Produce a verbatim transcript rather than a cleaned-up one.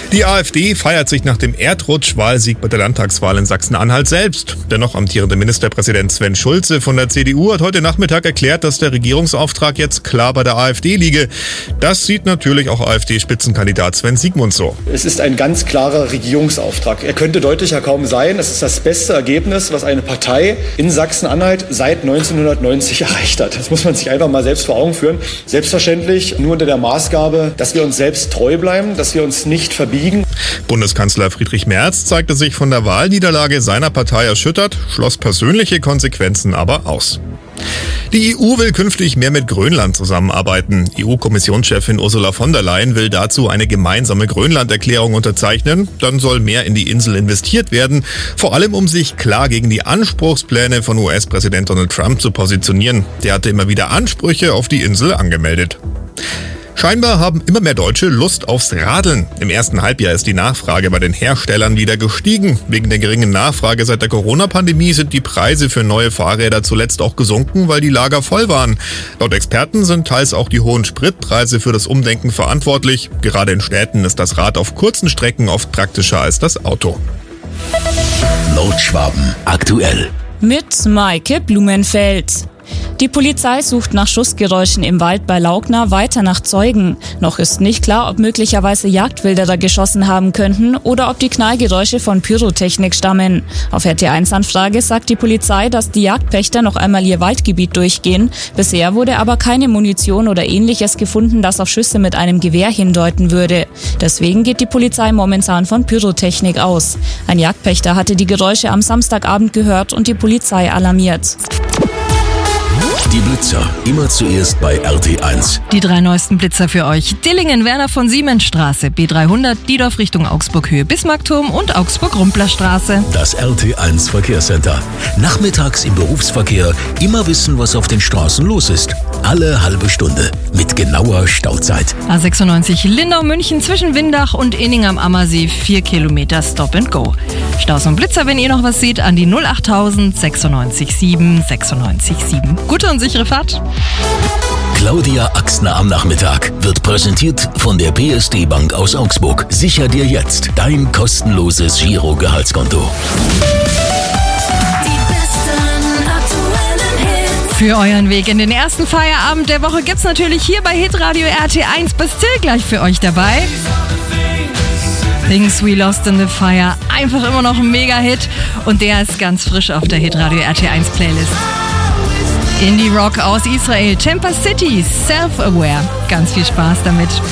Die AfD feiert sich nach dem Erdrutsch-Wahlsieg bei der Landtagswahl in Sachsen-Anhalt selbst. Der noch amtierende Ministerpräsident Sven Schulze von der C D U hat heute Nachmittag erklärt, dass der Regierungsauftrag jetzt klar bei der AfD liege. Das sieht natürlich auch AfD-Spitzenkandidat Sven Siegmund so. Es ist ein ganz klarer Regierungsauftrag. Er könnte deutlicher kaum sein. Es ist das beste Ergebnis, was eine Partei in Sachsen-Anhalt seit neunzehnhundertneunzig erreicht hat. Das muss man sich einfach mal selbst vor Augen führen. Selbstverständlich nur unter der Maßgabe, dass wir uns selbst treu bleiben, dass wir uns nicht verbiegen. Bundeskanzler Friedrich Merz zeigte sich von der Wahlniederlage seiner Partei erschüttert, schloss persönliche Konsequenzen aber aus. Die E U will künftig mehr mit Grönland zusammenarbeiten. E U-Kommissionschefin Ursula von der Leyen will dazu eine gemeinsame Grönland-Erklärung unterzeichnen. Dann soll mehr in die Insel investiert werden, vor allem um sich klar gegen die Anspruchspläne von U S-Präsident Donald Trump zu positionieren. Der hatte immer wieder Ansprüche auf die Insel angemeldet. Scheinbar haben immer mehr Deutsche Lust aufs Radeln. Im ersten Halbjahr ist die Nachfrage bei den Herstellern wieder gestiegen. Wegen der geringen Nachfrage seit der Corona-Pandemie sind die Preise für neue Fahrräder zuletzt auch gesunken, weil die Lager voll waren. Laut Experten sind teils auch die hohen Spritpreise für das Umdenken verantwortlich. Gerade in Städten ist das Rad auf kurzen Strecken oft praktischer als das Auto. Nordschwaben aktuell. Mit Maike Blumenfeld. Die Polizei sucht nach Schussgeräuschen im Wald bei Laugna weiter nach Zeugen. Noch ist nicht klar, ob möglicherweise Jagdwilderer geschossen haben könnten oder ob die Knallgeräusche von Pyrotechnik stammen. Auf R T eins Anfrage sagt die Polizei, dass die Jagdpächter noch einmal ihr Waldgebiet durchgehen. Bisher wurde aber keine Munition oder Ähnliches gefunden, das auf Schüsse mit einem Gewehr hindeuten würde. Deswegen geht die Polizei momentan von Pyrotechnik aus. Ein Jagdpächter hatte die Geräusche am Samstagabend gehört und die Polizei alarmiert. Die Blitzer, immer zuerst bei R T eins. Die drei neuesten Blitzer für euch. Dillingen, Werner von Siemens Straße, B dreihundert, Diedorf Richtung Augsburg Höhe Bismarckturm und Augsburg-Rumpler-Straße. Das R T eins Verkehrscenter. Nachmittags im Berufsverkehr immer wissen, was auf den Straßen los ist. Alle halbe Stunde mit genauer Stauzeit. A sechsundneunzig Lindau-München zwischen Windach und Inning am Ammersee, vier Kilometer Stop and Go. Staus und Blitzer, wenn ihr noch was seht, an die null achttausend sechsundneunzig sieben sechsundneunzig sieben. Gute und sichere Fahrt. Claudia Axner am Nachmittag wird präsentiert von der P S D Bank aus Augsburg. Sicher dir jetzt dein kostenloses Giro-Gehaltskonto. Für euren Weg in den ersten Feierabend der Woche gibt's natürlich hier bei Hitradio R T eins Bastille gleich für euch dabei. Things We Lost in the Fire, einfach immer noch ein Mega-Hit und der ist ganz frisch auf der Hitradio R T eins Playlist. Indie Rock aus Israel, Tampa City, Self-Aware. Ganz viel Spaß damit.